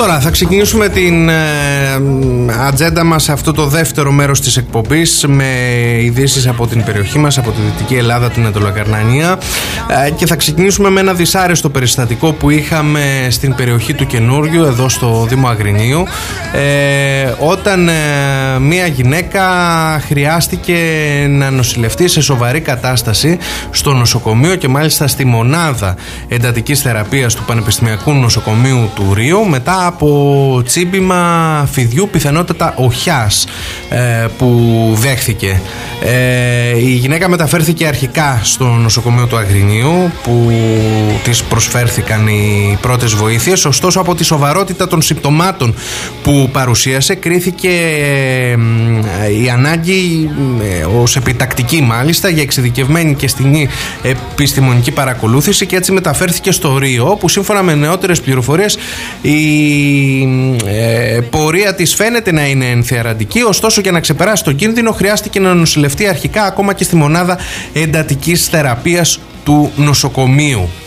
Τώρα θα ξεκινήσουμε την ατζέντα μας σε αυτό το δεύτερο μέρος της εκπομπής με ειδήσεις από την περιοχή μας, από τη Δυτική Ελλάδα, την Ανατολοκαρνανία, και θα ξεκινήσουμε με ένα δυσάρεστο περιστατικό που είχαμε στην περιοχή του Καινούριου, εδώ στο Δήμο Αγρινίου, όταν μία γυναίκα χρειάστηκε να νοσηλευτεί σε σοβαρή κατάσταση στο νοσοκομείο, και μάλιστα στη μονάδα εντατικής θεραπείας του Πανεπιστημιακού Νοσοκομείου του Ρίου, μετά από τσίμπημα φιδιού, πιθανότατα οχιάς, που δέχθηκε. Η γυναίκα μεταφέρθηκε αρχικά στο νοσοκομείο του Αγρινίου, που της προσφέρθηκαν οι πρώτες βοήθειες, ωστόσο από τη σοβαρότητα των συμπτωμάτων που παρουσίασε κρίθηκε η ανάγκη ως επιτακτική μάλιστα για εξειδικευμένη και στενή επιστημονική παρακολούθηση, και έτσι μεταφέρθηκε στο Ρίο, όπου σύμφωνα με νεότερες πληροφορίες η πορεία της φαίνεται να είναι ενθιαρραντική, ωστόσο για να ξεπεράσει τον κίνδυνο χρειάστηκε να νοσηλευτεί αρχικά ακόμα και στη μονάδα εντατικής θεραπείας του νοσοκομείου.